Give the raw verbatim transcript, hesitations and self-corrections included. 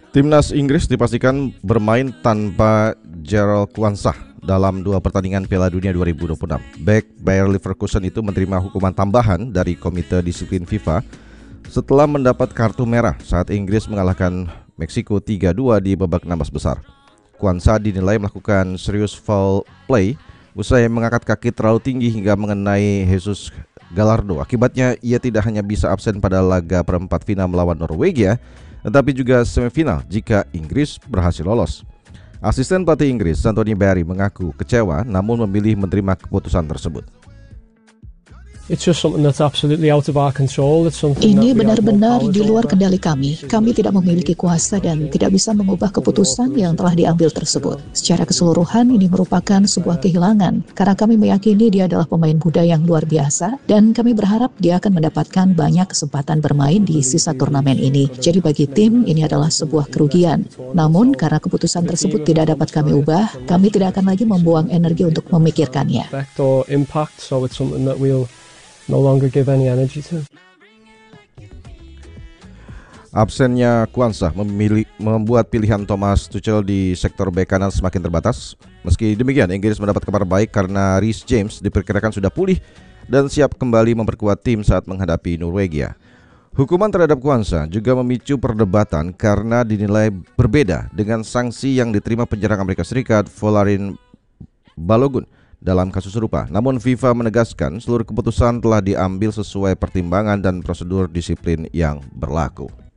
Timnas Inggris dipastikan bermain tanpa Jarell Quansah dalam dua pertandingan Piala Dunia dua ribu dua puluh enam. Bek Bayer Leverkusen itu menerima hukuman tambahan dari Komite Disiplin FIFA setelah mendapat kartu merah saat Inggris mengalahkan Meksiko tiga dua di babak enam belas besar. Quansah dinilai melakukan serius foul play usai mengangkat kaki terlalu tinggi hingga mengenai Jesus Gallardo. Akibatnya ia tidak hanya bisa absen pada laga perempat final melawan Norwegia, tetapi juga semifinal jika Inggris berhasil lolos. Asisten pelatih Inggris Anthony Barry mengaku kecewa namun memilih menerima keputusan tersebut. It's just something that's absolutely out of our control. It's something Ini benar-benar di luar kendali kami. Kami tidak memiliki kuasa dan tidak bisa mengubah keputusan yang telah diambil tersebut. Secara keseluruhan ini merupakan sebuah kehilangan karena kami meyakini dia adalah pemain muda yang luar biasa dan kami berharap dia akan mendapatkan banyak kesempatan bermain di sisa turnamen ini. Jadi bagi tim ini adalah sebuah kerugian. Namun karena keputusan tersebut tidak dapat kami ubah, kami tidak akan lagi membuang energi untuk memikirkannya. No longer give any energy to. Absennya Quansah memilih, membuat pilihan Thomas Tuchel di sektor bek kanan semakin terbatas. Meski demikian, Inggris mendapat kabar baik karena Reece James diperkirakan sudah pulih dan siap kembali memperkuat tim saat menghadapi Norwegia. Hukuman terhadap Quansah juga memicu perdebatan karena dinilai berbeda dengan sanksi yang diterima penyerang Amerika Serikat Folarin Balogun dalam kasus serupa. Namun FIFA menegaskan seluruh keputusan telah diambil sesuai pertimbangan dan prosedur disiplin yang berlaku.